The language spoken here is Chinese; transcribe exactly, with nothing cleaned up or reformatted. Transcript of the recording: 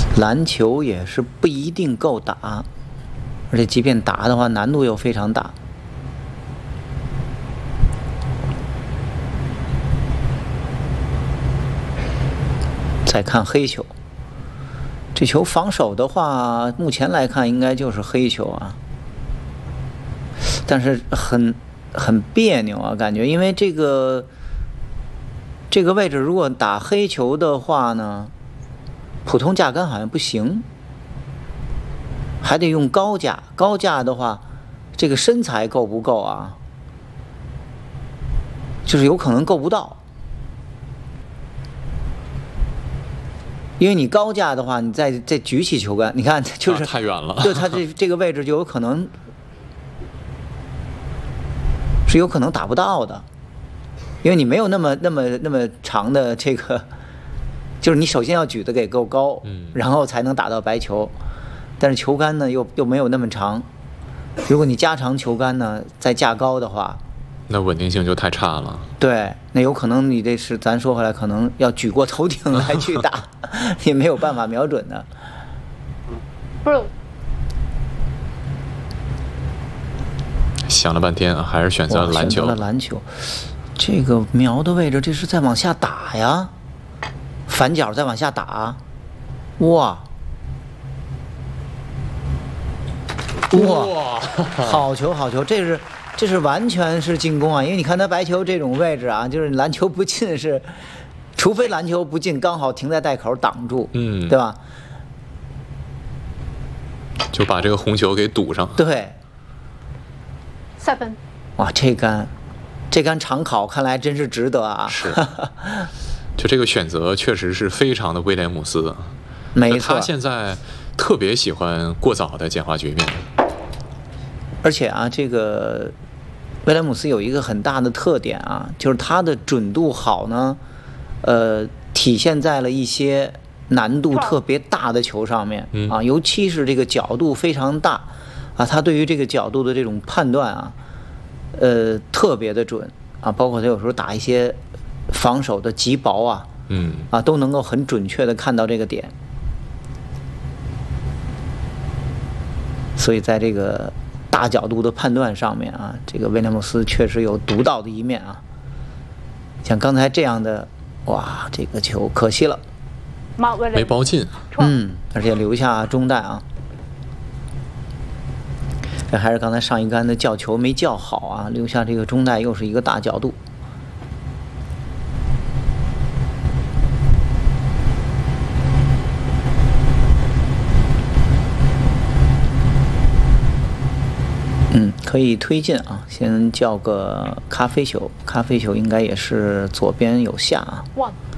篮球也是不一定够打，而且即便打的话，难度又非常大。再看黑球，这球防守的话，目前来看应该就是黑球啊，但是很很别扭啊，感觉因为这个这个位置如果打黑球的话呢，普通架杆好像不行，还得用高架。高架的话，这个身材够不够啊？就是有可能够不到。因为你高架的话，你再再举起球杆，你看就是、 啊、太远了， 就它这这个位置就有可能是有可能打不到的，因为你没有那么那么那么长的这个，就是你首先要举得给够高， 嗯， 然后才能打到白球，但是球杆呢又又没有那么长，如果你加长球杆呢，再架高的话， 那稳定性就太差了。 对，那有可能你这是咱说回来，可能要举过头顶来去打，也没有办法瞄准的。 想了半天啊，还是选择了篮球。 选择了篮球，这个瞄的位置，这是在往下打呀，反脚再往下打，哇哇，好球好球，这是。这是完全是进攻啊，因为你看他白球这种位置啊，就是篮球不进是，除非篮球不进刚好停在袋口挡住， 嗯， 对吧？ 就把这个红球给堵上。 对。 三分。 哇，这杆，这杆长考看来真是值得啊。 是。就这个选择确实是非常的威廉姆斯。 没错。 他现在特别喜欢过早的简化局面。 而且啊，这个威廉姆斯有一个很大的特点啊，就是他的准度好呢，呃，体现在了一些难度特别大的球上面啊，尤其是这个角度非常大啊，他对于这个角度的这种判断啊，呃，特别的准啊，包括他有时候打一些防守的极薄啊， 嗯， 啊，都能够很准确的看到这个点，所以在这个大角度的判断上面啊，这个威廉姆斯确实有独到的一面啊。像刚才这样的，哇，这个球可惜了， 没包进。 嗯，而且留下中袋啊。这还是刚才上一杆的叫球没叫好啊，留下这个中袋又是一个大角度。嗯，可以推进啊，先叫个咖啡球，咖啡球应该也是左边有下啊。 One